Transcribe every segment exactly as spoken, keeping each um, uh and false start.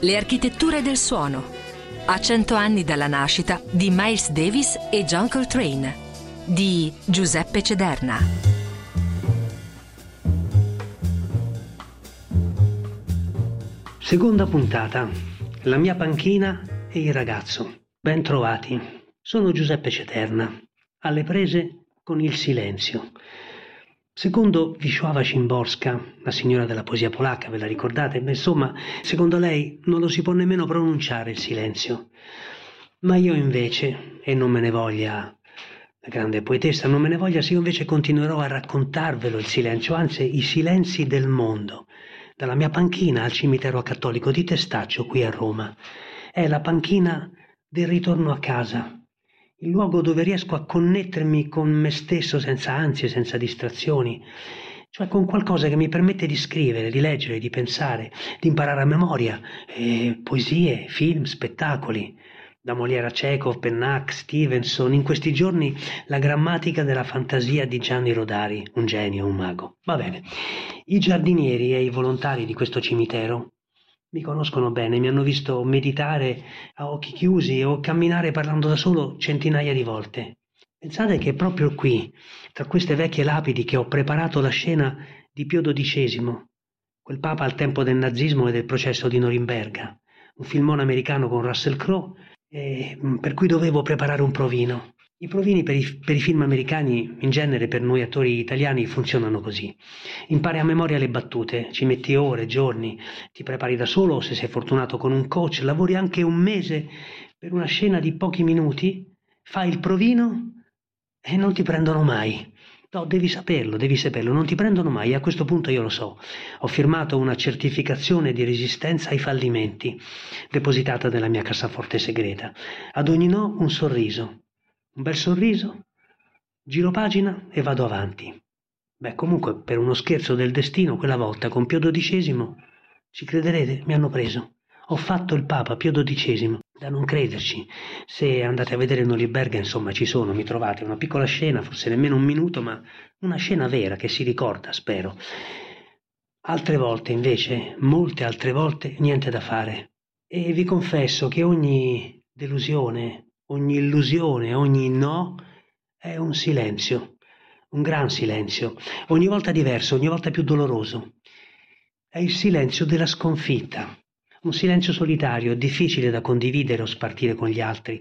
Le architetture del suono. A cento anni dalla nascita di Miles Davis e John Coltrane, di Giuseppe Cederna. Seconda puntata. La mia panchina e il ragazzo. Ben trovati. Sono Giuseppe Cederna, alle prese con il silenzio. Secondo Wisława Szymborska, la signora della poesia polacca, ve la ricordate? Beh, insomma, secondo lei non lo si può nemmeno pronunciare il silenzio. Ma io invece, e non me ne voglia la grande poetessa, non me ne voglia se io invece continuerò a raccontarvelo il silenzio, anzi i silenzi del mondo, dalla mia panchina al cimitero cattolico di Testaccio qui a Roma. È la panchina del ritorno a casa, il luogo dove riesco a connettermi con me stesso senza ansie, senza distrazioni, cioè con qualcosa che mi permette di scrivere, di leggere, di pensare, di imparare a memoria, eh, poesie, film, spettacoli, da Molière a Chekhov, Pennac, Stevenson, in questi giorni la grammatica della fantasia di Gianni Rodari, un genio, un mago. Va bene, i giardinieri e i volontari di questo cimitero mi conoscono bene, mi hanno visto meditare a occhi chiusi o camminare parlando da solo centinaia di volte. Pensate che proprio qui, tra queste vecchie lapidi, che ho preparato la scena di Pio dodicesimo, quel papa al tempo del nazismo e del processo di Norimberga, un filmone americano con Russell Crowe, eh, per cui dovevo preparare un provino. I provini per i, per i film americani, in genere per noi attori italiani, funzionano così. Impari a memoria le battute, ci metti ore, giorni, ti prepari da solo o se sei fortunato con un coach, lavori anche un mese per una scena di pochi minuti, fai il provino e non ti prendono mai. No, devi saperlo, devi saperlo, non ti prendono mai, a questo punto io lo so. Ho firmato una certificazione di resistenza ai fallimenti, depositata nella mia cassaforte segreta. Ad ogni no un sorriso. Un bel sorriso, giro pagina e vado avanti. Beh, comunque, per uno scherzo del destino, quella volta con Pio dodicesimo, ci crederete, mi hanno preso. Ho fatto il Papa Pio dodicesimo, da non crederci. Se andate a vedere Norimberga, insomma, ci sono, mi trovate una piccola scena, forse nemmeno un minuto, ma una scena vera che si ricorda, spero. Altre volte, invece, molte altre volte, niente da fare. E vi confesso che ogni delusione, ogni illusione, ogni no è un silenzio, un gran silenzio, ogni volta diverso, ogni volta più doloroso. È il silenzio della sconfitta, un silenzio solitario, difficile da condividere o spartire con gli altri.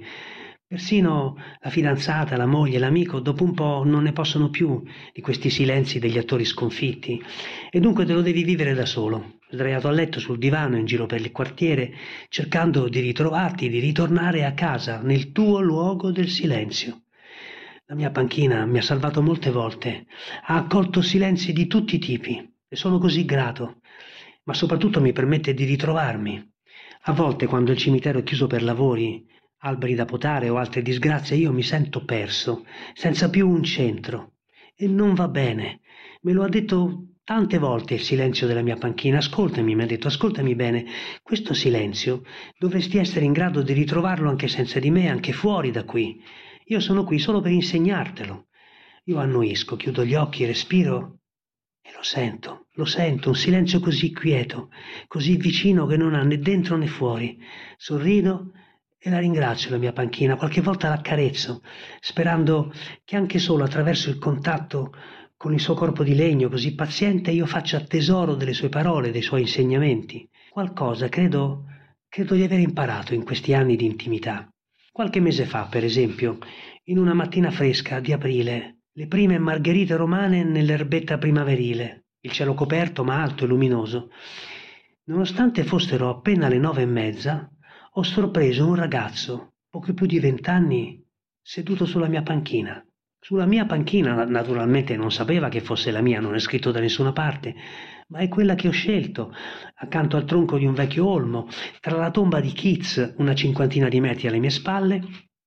Persino la fidanzata, la moglie, l'amico, dopo un po' non ne possono più di questi silenzi degli attori sconfitti e dunque te lo devi vivere da solo, sdraiato a letto sul divano in giro per il quartiere, cercando di ritrovarti, di ritornare a casa, nel tuo luogo del silenzio. La mia panchina mi ha salvato molte volte, ha accolto silenzi di tutti i tipi e sono così grato, ma soprattutto mi permette di ritrovarmi. A volte, quando il cimitero è chiuso per lavori, alberi da potare o altre disgrazie, io mi sento perso, senza più un centro. E non va bene. Me lo ha detto tante volte il silenzio della mia panchina. Ascoltami, mi ha detto, ascoltami bene. Questo silenzio dovresti essere in grado di ritrovarlo anche senza di me, anche fuori da qui. Io sono qui solo per insegnartelo. Io annuisco, chiudo gli occhi, respiro e lo sento, lo sento, un silenzio così quieto, così vicino che non ha né dentro né fuori. Sorrido e la ringrazio la mia panchina, qualche volta l'accarezzo, sperando che anche solo attraverso il contatto con il suo corpo di legno così paziente io faccia tesoro delle sue parole, dei suoi insegnamenti. Qualcosa credo, credo di aver imparato in questi anni di intimità. Qualche mese fa, per esempio, in una mattina fresca di aprile, le prime margherite romane nell'erbetta primaverile, il cielo coperto ma alto e luminoso, nonostante fossero appena le nove e mezza, ho sorpreso un ragazzo, poco più di vent'anni, seduto sulla mia panchina. Sulla mia panchina, naturalmente non sapeva che fosse la mia, non è scritto da nessuna parte, ma è quella che ho scelto, accanto al tronco di un vecchio olmo, tra la tomba di Keats, una cinquantina di metri alle mie spalle,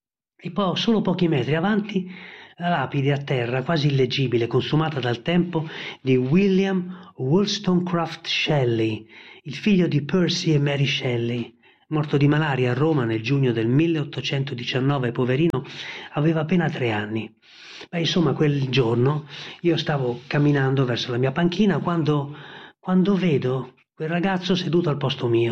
e poi solo pochi metri avanti, la lapide a terra, quasi illeggibile, consumata dal tempo, di William Wollstonecraft Shelley, il figlio di Percy e Mary Shelley, morto di malaria a Roma nel giugno del milleottocentodiciannove, poverino, aveva appena tre anni. Beh, insomma, quel giorno io stavo camminando verso la mia panchina quando, quando vedo quel ragazzo seduto al posto mio.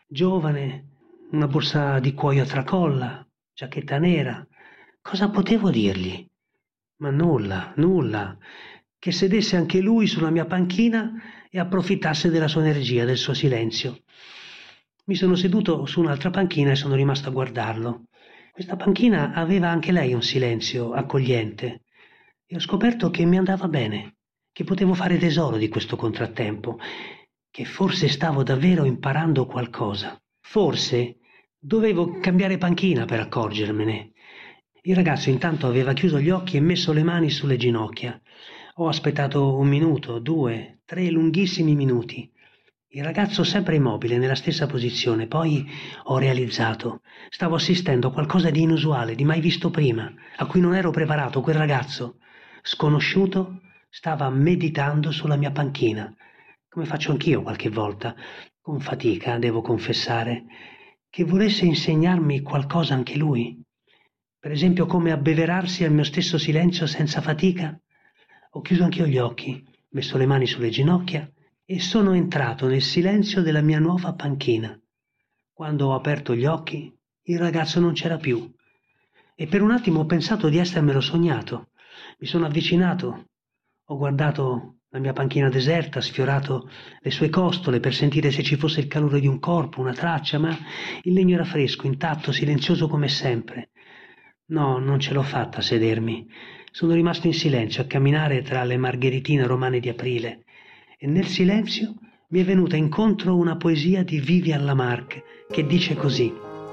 giovane, una borsa di cuoio a tracolla, giacchetta nera. Cosa potevo dirgli? Ma nulla, nulla. Che sedesse anche lui sulla mia panchina e approfittasse della sua energia, del suo silenzio. Mi sono seduto su un'altra panchina e sono rimasto a guardarlo. Questa panchina aveva anche lei un silenzio accogliente e ho scoperto che mi andava bene, che potevo fare tesoro di questo contrattempo, che forse stavo davvero imparando qualcosa. Forse dovevo cambiare panchina per accorgermene. Il ragazzo intanto aveva chiuso gli occhi e messo le mani sulle ginocchia. Ho aspettato un minuto, due, tre lunghissimi minuti. Il ragazzo sempre immobile, nella stessa posizione. Poi ho realizzato. Stavo assistendo a qualcosa di inusuale, di mai visto prima, a cui non ero preparato. Quel ragazzo, sconosciuto, stava meditando sulla mia panchina, come faccio anch'io qualche volta, con fatica, devo confessare, che volesse insegnarmi qualcosa anche lui. Per esempio come abbeverarsi al mio stesso silenzio senza fatica. Ho chiuso anch'io gli occhi, messo le mani sulle ginocchia e sono entrato nel silenzio della mia nuova panchina. Quando ho aperto gli occhi, il ragazzo non c'era più e per un attimo ho pensato di essermelo sognato. Mi sono avvicinato, ho guardato la mia panchina deserta, sfiorato le sue costole per sentire se ci fosse il calore di un corpo, una traccia, ma il legno era fresco, intatto, silenzioso come sempre. No, non ce l'ho fatta a sedermi. Sono rimasto in silenzio a camminare tra le margheritine romane di aprile e nel silenzio mi è venuta incontro una poesia di Vivian Lamarck che dice così: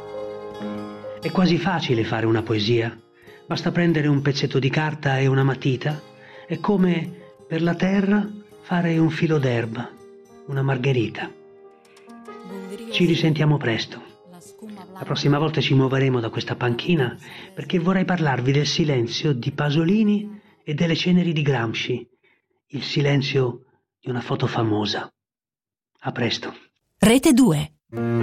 è quasi facile fare una poesia, basta prendere un pezzetto di carta e una matita, è come per la terra fare un filo d'erba, una margherita. Ci risentiamo presto. La prossima volta ci muoveremo da questa panchina perché vorrei parlarvi del silenzio di Pasolini e delle ceneri di Gramsci, il silenzio di una foto famosa. A presto. Rete due.